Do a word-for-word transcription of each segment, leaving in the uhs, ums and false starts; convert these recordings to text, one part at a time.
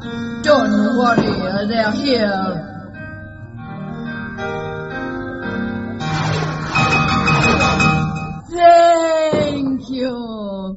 Don't worry, they're here. Thank you.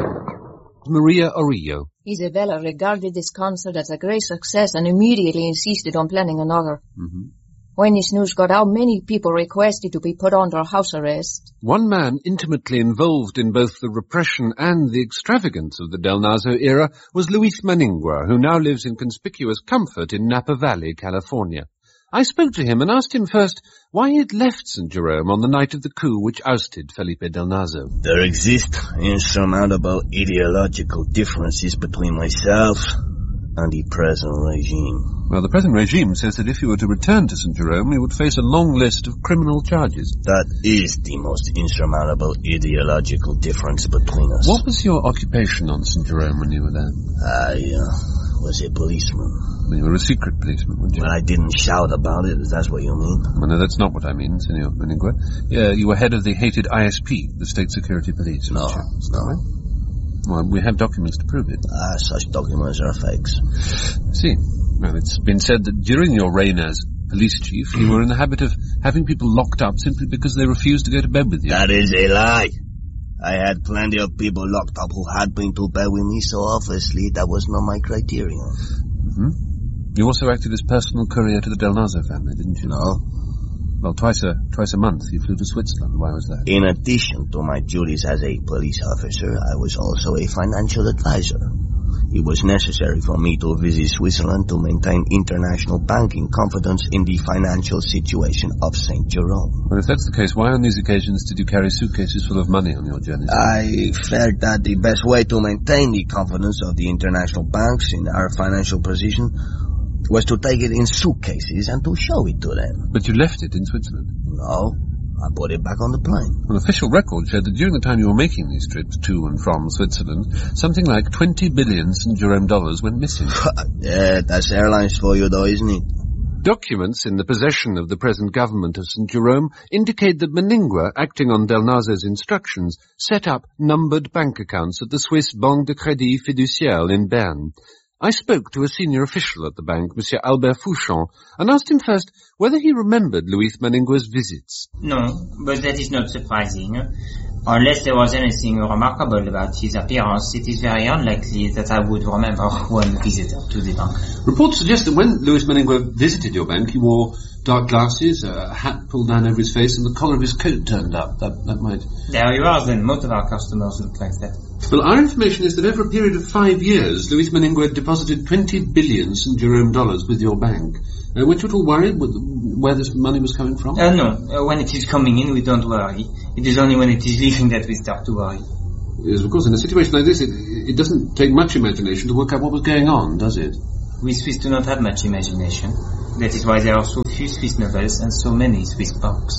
Maria Orillo. Isabella regarded this concert as a great success and immediately insisted on planning another. Mm-hmm. When this news got out, many people requested to be put under house arrest. One man intimately involved in both the repression and the extravagance of the Del Nazo era was Luis Maningua, who now lives in conspicuous comfort in Napa Valley, California. I spoke to him and asked him first why he had left Saint Jerome on the night of the coup which ousted Felipe Del Nazo. There exist insurmountable ideological differences between myself and the present regime. Well, the present regime says that if you were to return to Saint Jerome, you would face a long list of criminal charges. That is the most insurmountable ideological difference between us. What was your occupation on Saint Jerome when you were there? I uh, was a policeman. Well, you were a secret policeman, weren't you? Well, I didn't shout about it, if that's what you mean. Well, no, that's not what I mean, Senor Maningua. Yeah, you were head of the hated I S P, the State Security Police. No, no. Right? Well, we have documents to prove it. Ah, such documents are fakes. See, well, it's been said that during your reign as police chief, you were in the habit of having people locked up simply because they refused to go to bed with you. That is a lie. I had plenty of people locked up who had been to bed with me, so obviously that was not my criterion. Mm-hmm. You also acted as personal courier to the Del Nazo family, didn't you? No. Well, twice a twice a month you flew to Switzerland. Why was that? In addition to my duties as a police officer, I was also a financial advisor. It was necessary for me to visit Switzerland to maintain international banking confidence in the financial situation of Saint Jerome. Well, if that's the case, why on these occasions did you carry suitcases full of money on your journeys? I felt that the best way to maintain the confidence of the international banks in our financial position was to take it in suitcases and to show it to them. But you left it in Switzerland? No, I put it back on the plane. Well, official record showed that during the time you were making these trips to and from Switzerland, something like twenty billion Saint Jerome dollars went missing. Yeah, that's airlines for you though, isn't it? Documents in the possession of the present government of Saint Jerome indicate that Maningua, acting on Del Nazo's instructions, set up numbered bank accounts at the Swiss Banque de Crédit Fiduciaire in Berne. I spoke to a senior official at the bank, Monsieur Albert Fouchon, and asked him first whether he remembered Luis Maningua's visits. No, but that is not surprising. Unless there was anything remarkable about his appearance, it is very unlikely that I would remember one visitor to the bank. Reports suggest that when Luis Maningua visited your bank, he wore dark glasses, a hat pulled down over his face, and the collar of his coat turned up. That, that might... There you are, then. Most of our customers look like that. Well, our information is that over a period of five years, Luis Maningua deposited twenty billion Saint Jerome dollars with your bank. Uh, weren't you at all worried where this money was coming from? Uh, no. Uh, when it is coming in, we don't worry. It is only when it is leaving that we start to worry. Yes, of course. In a situation like this, it, it doesn't take much imagination to work out what was going on, does it? We Swiss do not have much imagination. That is why there are so few Swiss novels and so many Swiss banks.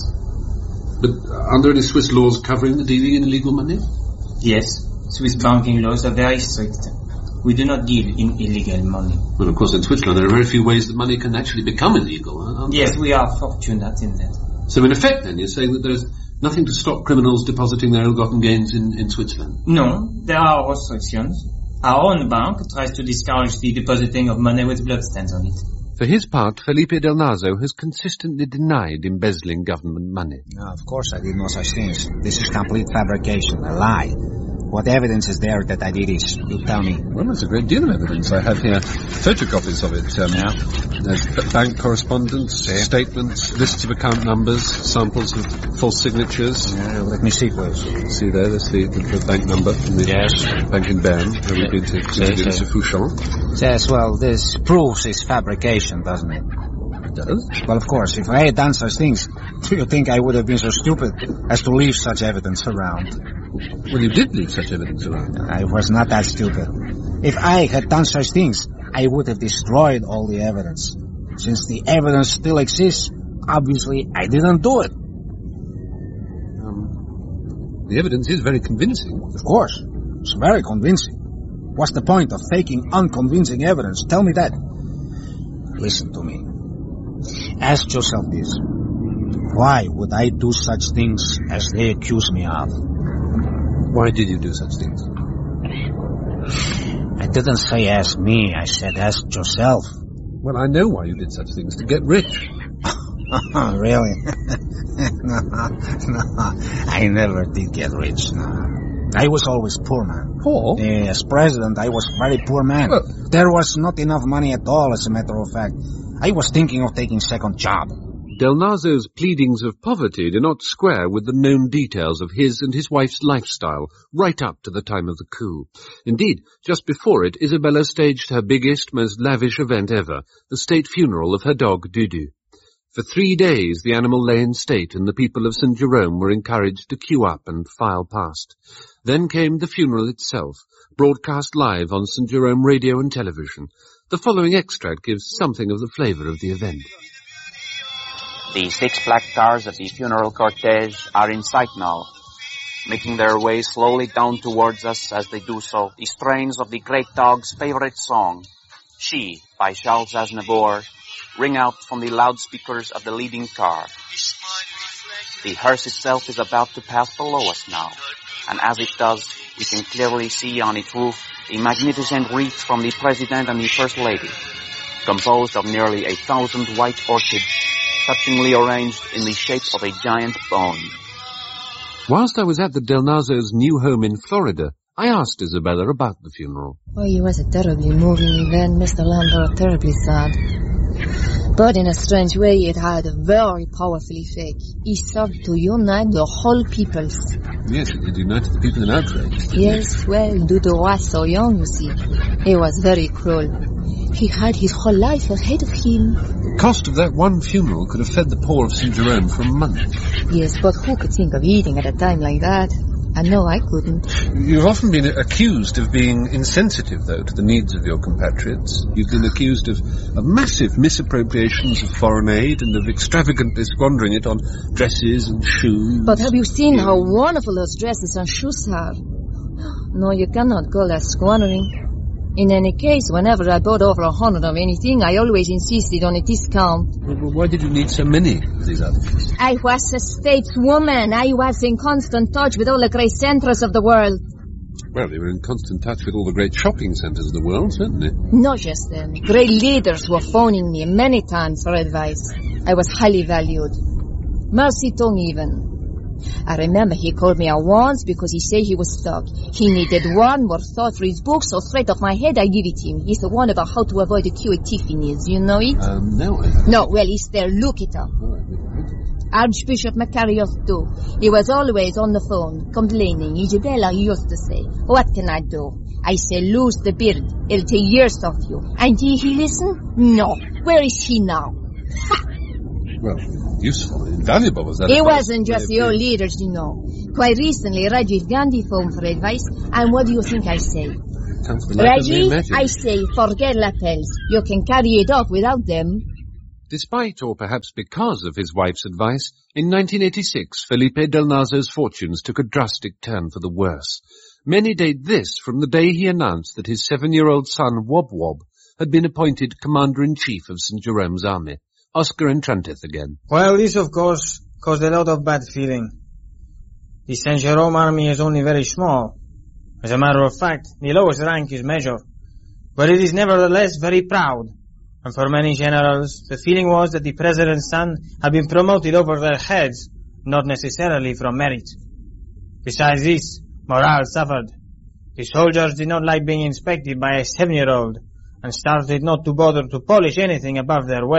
But are there any Swiss laws covering the dealing in illegal money? Yes. Swiss banking laws are very strict. We do not deal in illegal money. Well, of course, in Switzerland there are very few ways that money can actually become illegal, aren't there? Yes, we are fortunate in that. So in effect, then, you're saying that there's nothing to stop criminals depositing their ill-gotten gains in, in Switzerland? No, there are restrictions. Our own bank tries to discourage the depositing of money with bloodstains on it. For his part, Felipe Del Nazo has consistently denied embezzling government money. No, of course I did no such things. This is complete fabrication, a lie. What evidence is there that I did this? You tell me. Well, there's a great deal of evidence. I have here photocopies of it. Um, yeah. There's bank correspondence, yeah. Statements, lists of account numbers, samples of false signatures. Yeah, let me see, please. See there, there's the, the, the bank number from the yes. bank in Berne, where we've been to, to yes, Mister Fouchon. Yes, well, this proves it's fabrication, doesn't it? It does? Well, of course, if I had done such things, do you think I would have been so stupid as to leave such evidence around? Well, you did leave such evidence around. I was not that stupid. If I had done such things, I would have destroyed all the evidence. Since the evidence still exists, obviously I didn't do it. Um, the evidence is very convincing. Of course. It's very convincing. What's the point of faking unconvincing evidence? Tell me that. Listen to me. Ask yourself this. Why would I do such things as they accuse me of? Why did you do such things? I didn't say ask me, I said ask yourself. Well, I know why you did such things, to get rich. Really? No, no, I never did get rich, no. I was always poor, man. Poor? Yeah, as president, I was very poor man. Well, there was not enough money at all, as a matter of fact. I was thinking of taking second job. Delnazo's pleadings of poverty do not square with the known details of his and his wife's lifestyle right up to the time of the coup. Indeed, just before it, Isabella staged her biggest, most lavish event ever, the state funeral of her dog Dudu. For three days the animal lay in state, and the people of Saint Jerome were encouraged to queue up and file past. Then came the funeral itself, broadcast live on Saint Jerome radio and television. The following extract gives something of the flavour of the event. The six black cars of the funeral cortege are in sight now, making their way slowly down towards us as they do so. The strains of the great dog's favorite song, She, by Charles Aznavour, ring out from the loudspeakers of the leading car. The hearse itself is about to pass below us now, and as it does, we can clearly see on its roof a magnificent wreath from the President and the First Lady, composed of nearly a thousand white orchids, touchingly arranged in the shape of a giant bone. Whilst I was at the Delnazo's new home in Florida, I asked Isabella about the funeral. Oh, it was a terribly moving event, Mister Lambert, terribly sad. But in a strange way, it had a very powerful effect. It served to unite the whole peoples. Yes, it united the people in outrage. Yes, well, Dudu was so young, you see. He was very cruel. He had his whole life ahead of him. The cost of that one funeral could have fed the poor of Saint Jerome for a month. Yes, but who could think of eating at a time like that? I know I couldn't. You've often been accused of being insensitive, though, to the needs of your compatriots. You've been accused of, of massive misappropriations of foreign aid and of extravagantly squandering it on dresses and shoes. But have you seen how wonderful those dresses and shoes are? No, you cannot call that squandering. In any case, whenever I bought over a hundred of anything, I always insisted on a discount. Well, why did you need so many of these articles? I was a stateswoman. I was in constant touch with all the great centres of the world. Well, you were in constant touch with all the great shopping centres of the world, certainly. Not just them. Great leaders were phoning me many times for advice. I was highly valued. Mercy Tong even. I remember he called me out once because he said he was stuck. He needed one more thought for his book, so straight off my head I give it him. It's the one about how to avoid the queue at Tiffany's. You know it? Um, no, I haven't. No, well, it's there. Look it up. All right. Archbishop Macarius too. He was always on the phone, complaining. Isabella used to say, what can I do? I say, lose the beard. It'll take years off you. And did he listen? No. Where is he now? Ha! Well, useful, invaluable was that. It wasn't just the old leaders, you know. Quite recently, Rajiv Gandhi phoned for advice, and what do you think I say? Rajiv, I say, forget lapels. You can carry it off without them. Despite, or perhaps because of his wife's advice, in nineteen eighty-six, Felipe Delnazo's fortunes took a drastic turn for the worse. Many date this from the day he announced that his seven-year-old son, Wob Wob, had been appointed Commander-in-Chief of Saint Jerome's army. Oscar Entranteth again. Well, this, of course, caused a lot of bad feeling. The Saint Jerome army is only very small. As a matter of fact, the lowest rank is Major. But it is nevertheless very proud. And for many generals, the feeling was that the president's son had been promoted over their heads, not necessarily from merit. Besides this, morale suffered. The soldiers did not like being inspected by a seven-year-old, and started not to bother to polish anything above their weight.